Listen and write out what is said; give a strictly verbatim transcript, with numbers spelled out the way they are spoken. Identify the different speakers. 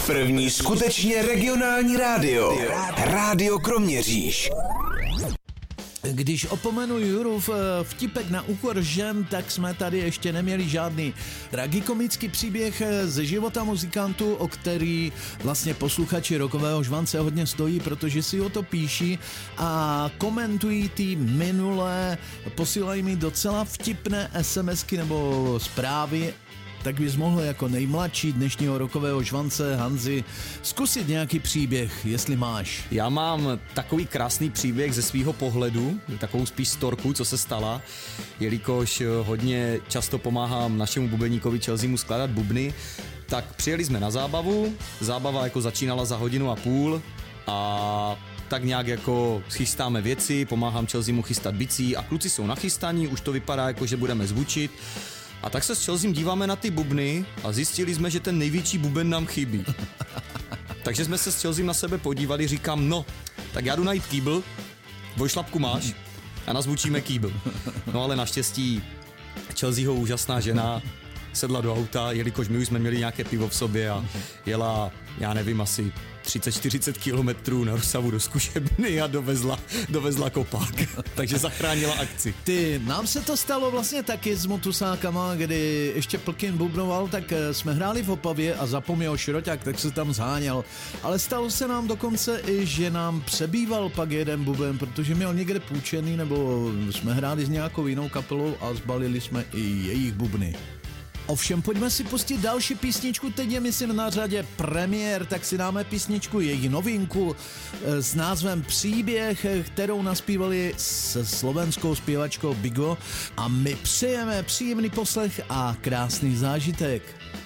Speaker 1: První skutečně regionální rádio. Rádio Kroměříž.
Speaker 2: Když opomenu Jurův vtipek na úkor žen, tak jsme tady ještě neměli žádný tragikomický příběh ze života muzikantů, o který vlastně posluchači Rockového žvance hodně stojí, protože si o to píší a komentují ty minulé, posílají mi docela vtipné SMSky nebo zprávy. Tak bys mohl jako nejmladší dnešního Rockového žvance Hanzi zkusit nějaký příběh, jestli máš.
Speaker 3: Já mám takový krásný příběh ze svýho pohledu, takovou spíš storku, co se stala, jelikož hodně často pomáhám našemu bubeníkovi Chelseamu skládat bubny, tak přijeli jsme na zábavu, zábava jako začínala za hodinu a půl a tak nějak jako chystáme věci, pomáhám Chelseamu chystat bicí a kluci jsou nachystaní, už to vypadá jako, že budeme zvučit. A tak se s Chelseam díváme na ty bubny a zjistili jsme, že ten největší buben nám chybí. Takže jsme se s Chelseam na sebe podívali, říkám, no, tak já jdu najít kýbl, dvojšlapku máš a nazvučíme kýbl. No ale naštěstí Chelseaho úžasná žena sedla do auta, jelikož my už jsme měli nějaké pivo v sobě a jela, já nevím, asi třicet čtyřicet kilometrů na Rusavu do zkušebny a dovezla, dovezla kopák. Takže zachránila akci.
Speaker 2: Ty, nám se to stalo vlastně taky s motusákama, kdy ještě Plkin bubnoval, tak jsme hráli v Opavě a zapomněl šroťák, tak se tam zháněl. Ale stalo se nám dokonce i, že nám přebýval pak jeden buben, protože měl někde půjčený, nebo jsme hráli s nějakou jinou kapelou a zbalili jsme i jejich bubny. Ovšem, pojďme si pustit další písničku, teď je myslím na řadě premiér, tak si dáme písničku, jejich novinku s názvem Příběh, kterou naspívali se slovenskou zpěvačkou Bigo a my přejeme příjemný poslech a krásný zážitek.